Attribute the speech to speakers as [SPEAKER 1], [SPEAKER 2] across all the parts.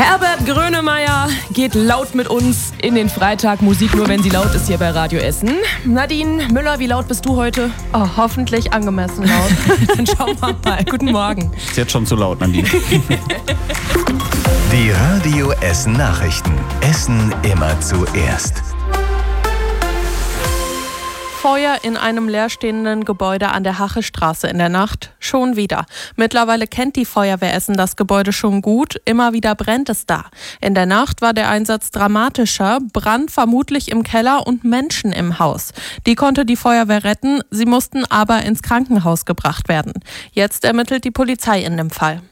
[SPEAKER 1] Herbert Grönemeyer geht laut mit uns in den Freitag. Musik nur, wenn sie laut ist hier bei Radio Essen. Nadine Müller, wie laut bist du heute?
[SPEAKER 2] Oh, hoffentlich angemessen laut.
[SPEAKER 1] Dann schauen wir mal. Guten Morgen.
[SPEAKER 3] Ist jetzt schon zu laut, Nadine.
[SPEAKER 4] Die Radio Essen Nachrichten. Essen immer zuerst.
[SPEAKER 2] Feuer in einem leerstehenden Gebäude an der Hachestraße in der Nacht. Schon wieder. Mittlerweile kennt die Feuerwehr Essen das Gebäude schon gut. Immer wieder brennt es da. In der Nacht war der Einsatz dramatischer. Brand vermutlich im Keller und Menschen im Haus. Die konnte die Feuerwehr retten. Sie mussten aber ins Krankenhaus gebracht werden. Jetzt ermittelt die Polizei in dem Fall.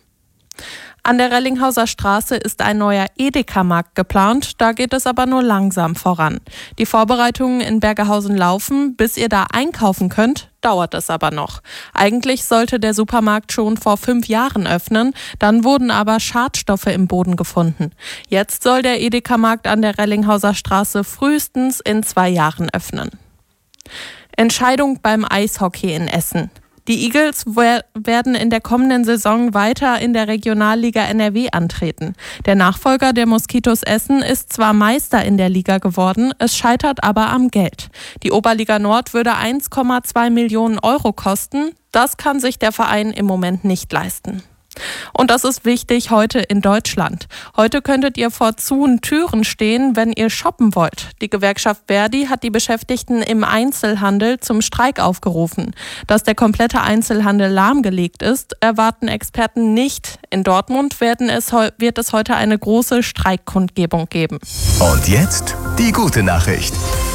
[SPEAKER 2] An der Rellinghauser Straße ist ein neuer Edeka-Markt geplant, da geht es aber nur langsam voran. Die Vorbereitungen in Bergehausen laufen, bis ihr da einkaufen könnt, dauert es aber noch. Eigentlich sollte der Supermarkt schon vor 5 Jahren öffnen, dann wurden aber Schadstoffe im Boden gefunden. Jetzt soll der Edeka-Markt an der Rellinghauser Straße frühestens in 2 Jahren öffnen. Entscheidung beim Eishockey in Essen. Die Eagles werden in der kommenden Saison weiter in der Regionalliga NRW antreten. Der Nachfolger der Moskitos Essen ist zwar Meister in der Liga geworden, es scheitert aber am Geld. Die Oberliga Nord würde 1,2 Millionen Euro kosten. Das kann sich der Verein im Moment nicht leisten. Und das ist wichtig heute in Deutschland. Heute könntet ihr vor Türen stehen, wenn ihr shoppen wollt. Die Gewerkschaft Verdi hat die Beschäftigten im Einzelhandel zum Streik aufgerufen. Dass der komplette Einzelhandel lahmgelegt ist, erwarten Experten nicht. In Dortmund wird es heute eine große Streikkundgebung geben.
[SPEAKER 4] Und jetzt die gute Nachricht.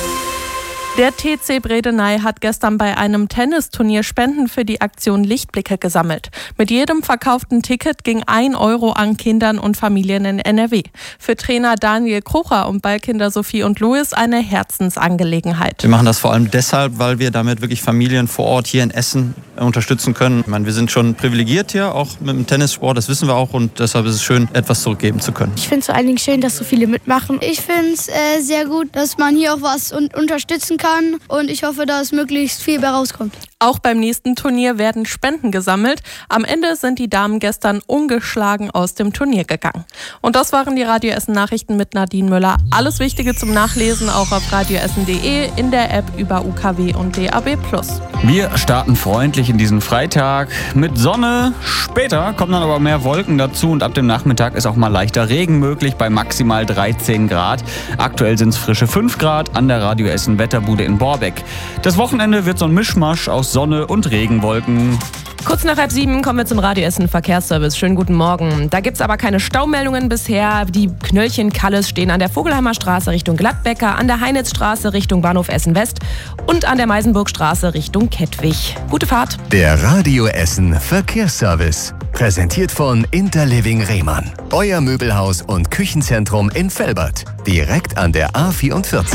[SPEAKER 2] Der TC Bredeney hat gestern bei einem Tennisturnier Spenden für die Aktion Lichtblicke gesammelt. Mit jedem verkauften Ticket ging 1 Euro an Kindern und Familien in NRW. Für Trainer Daniel Krucher und Ballkinder Sophie und Louis eine Herzensangelegenheit.
[SPEAKER 3] Wir machen das vor allem deshalb, weil wir damit wirklich Familien vor Ort hier in Essen unterstützen können. Ich meine, wir sind schon privilegiert hier, auch mit dem Tennissport, das wissen wir auch, und deshalb ist es schön, etwas zurückgeben zu können.
[SPEAKER 5] Ich finde es vor allen Dingen schön, dass so viele mitmachen. Ich finde es sehr gut, dass man hier auch was unterstützen kann, und ich hoffe, dass möglichst viel bei rauskommt.
[SPEAKER 2] Auch beim nächsten Turnier werden Spenden gesammelt. Am Ende sind die Damen gestern ungeschlagen aus dem Turnier gegangen. Und das waren die Radio Essen Nachrichten mit Nadine Müller. Alles Wichtige zum Nachlesen auch auf radioessen.de, in der App über UKW und DAB+.
[SPEAKER 3] Wir starten freundlich in diesen Freitag mit Sonne. Später kommen dann aber mehr Wolken dazu und ab dem Nachmittag ist auch mal leichter Regen möglich bei maximal 13 Grad. Aktuell sind es frische 5 Grad an der Radio Essen Wetterbude in Borbeck. Das Wochenende wird so ein Mischmasch aus Sonne und Regenwolken.
[SPEAKER 1] Kurz nach 6:30 kommen wir zum Radio Essen Verkehrsservice. Schönen guten Morgen. Da gibt's aber keine Staumeldungen bisher. Die Knöllchen Kalles stehen an der Vogelheimer Straße Richtung Gladbecker, an der Heinitzstraße Richtung Bahnhof Essen West und an der Meisenburgstraße Richtung Kettwig. Gute Fahrt.
[SPEAKER 4] Der Radio Essen Verkehrsservice. Präsentiert von Interliving Rehmann. Euer Möbelhaus und Küchenzentrum in Velbert. Direkt an der A44.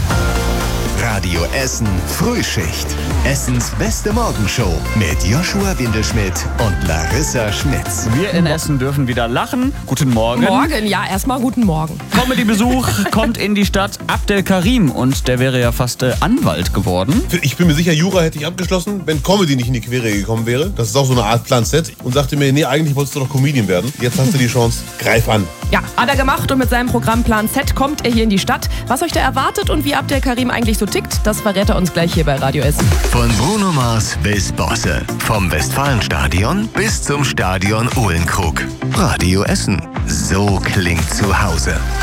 [SPEAKER 4] Radio Essen Frühschicht. Essens beste Morgenshow mit Joshua Windelschmidt und Larissa Schmitz.
[SPEAKER 3] Wir in Essen dürfen wieder lachen. Guten Morgen.
[SPEAKER 1] Morgen, ja, erstmal guten Morgen.
[SPEAKER 3] Comedy-Besuch kommt in die Stadt. Abdel Karim, und der wäre ja fast Anwalt geworden.
[SPEAKER 6] Ich bin mir sicher, Jura hätte ich abgeschlossen, wenn Comedy nicht in die Quere gekommen wäre. Das ist auch so eine Art Plan Z. Und sagte mir, nee, eigentlich wolltest du doch Comedian werden. Jetzt hast du die Chance, greif an.
[SPEAKER 1] Ja, hat er gemacht, und mit seinem Programm Plan Z kommt er hier in die Stadt. Was euch da erwartet und wie Abdel Karim eigentlich so tickt, das verrät er uns gleich hier bei Radio Essen.
[SPEAKER 4] Von Bruno Mars bis Bosse. Vom Westfalenstadion bis zum Stadion Uhlenkrug. Radio Essen. So klingt zu Hause.